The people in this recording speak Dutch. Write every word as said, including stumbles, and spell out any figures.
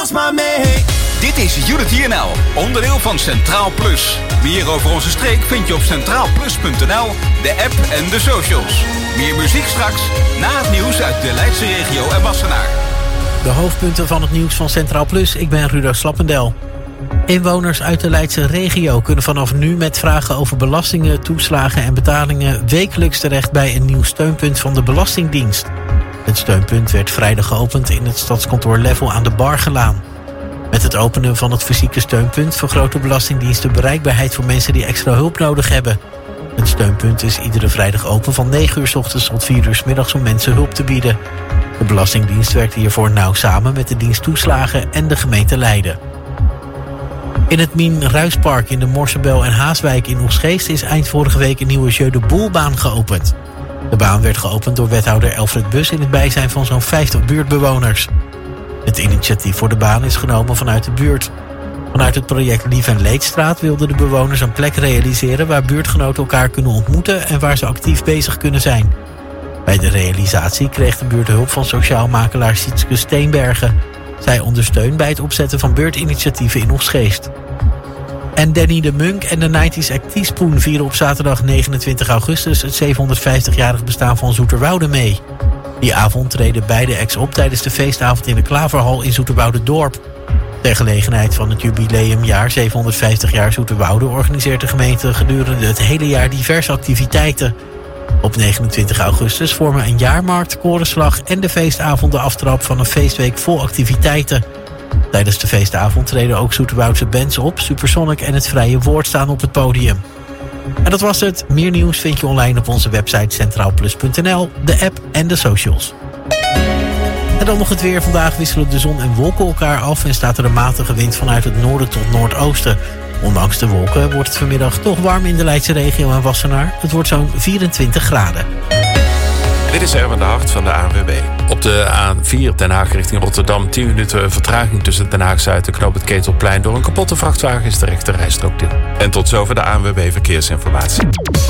maar mee. Dit is Unity N L, onderdeel van Centraal Plus. Meer over onze streek vind je op centraal plus punt n l, de app en de socials. Meer muziek straks, na het nieuws uit de Leidse regio en Wassenaar. De hoofdpunten van het nieuws van Centraal Plus. Ik ben Rudo Slappendel. Inwoners uit de Leidse regio kunnen vanaf nu met vragen over belastingen, toeslagen en betalingen wekelijks terecht bij een nieuw steunpunt van de Belastingdienst. Het steunpunt werd vrijdag geopend in het stadskantoor Level aan de Bargelaan. Met het openen van het fysieke steunpunt vergroot de Belastingdienst de bereikbaarheid voor mensen die extra hulp nodig hebben. Het steunpunt is iedere vrijdag open van negen uur 's ochtends tot vier uur 's middags om mensen hulp te bieden. De Belastingdienst werkt hiervoor nauw samen met de dienst toeslagen en de gemeente Leiden. In het Mien Ruispark in de Morsebel en Haaswijk in Oegstgeest is eind vorige week een nieuwe Jeu de Boelbaan geopend. De baan werd geopend door wethouder Elfred Bus in het bijzijn van zo'n vijftig buurtbewoners. Het initiatief voor de baan is genomen vanuit de buurt. Vanuit het project Lief en Leedstraat wilden de bewoners een plek realiseren waar buurtgenoten elkaar kunnen ontmoeten en waar ze actief bezig kunnen zijn. Bij de realisatie kreeg de buurt hulp van sociaal makelaar Sietske Steenbergen. Zij ondersteunt bij het opzetten van buurtinitiatieven in Oegstgeest. En Danny de Munk en de negentiger Act Teaspoon vieren op zaterdag negenentwintig augustus het zevenhonderdvijftigjarig bestaan van Zoeterwoude mee. Die avond treden beide acts op tijdens de feestavond in de Klaverhal in Zoeterwoude-dorp. Ter gelegenheid van het jubileumjaar zevenhonderdvijftig jaar Zoeterwoude organiseert de gemeente gedurende het hele jaar diverse activiteiten. Op negenentwintig augustus vormen een jaarmarkt, korenslag en de feestavond de aftrap van een feestweek vol activiteiten. Tijdens de feestavond treden ook Zoeterwoudse bands op. Supersonic en het Vrije Woord staan op het podium. En dat was het. Meer nieuws vind je online op onze website centraal plus punt n l, de app en de socials. En dan nog het weer. Vandaag wisselen de zon en wolken elkaar af en staat er een matige wind vanuit het noorden tot noordoosten. Ondanks de wolken wordt het vanmiddag toch warm in de Leidse regio en Wassenaar. Het wordt zo'n vierentwintig graden. Dit is Erwin de Hart van de A N W B. Op de A vier Den Haag richting Rotterdam tien minuten vertraging tussen Den Haag-Zuid en Knoop het Ketelplein. Door een kapotte vrachtwagen is de rechte rijstrook dicht. En tot zover de A N W B Verkeersinformatie.